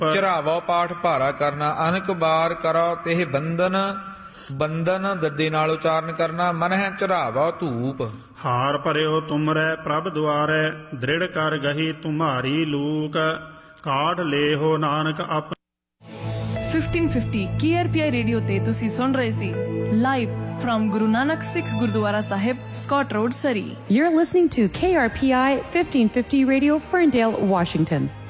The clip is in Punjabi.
ਚਰਾਵੋ ਪਾਠ ਭਾਰਾ ਕਰਨਾ, ਅਨਕ ਬਾਰ ਕਰੋ ਤਿਹ ਬੰਦਨ, ਬੰਦਨ ਦੱਦੇ ਨਾਲ ਉਚਾਰਨ ਕਰਨਾ। ਮਨ ਹੈ ਚਰਾਵੋ ਧੂਪ। ਹਾਰ ਭਰਿਓ ਤੁਮਰੈ ਪ੍ਰਭ ਦੁਆਰੈ, ਦ੍ਰਿੜ ਕਰ ਗਹੀ ਤੁਮਾਰੀ ਲੂਕ, ਕਾਢ ਲੇਹੋ ਨਾਨਕ ਆਪ। 1550 KRPI ਰੇਡੀਓ ਤੇ ਤੁਸੀਂ ਸੁਣ ਰਹੇ ਸੀ live from Guru Nanak Sikh Gurdwara Sahib, Scott Road, Surrey. You're listening to KRPI 1550 Radio, Ferndale, Washington.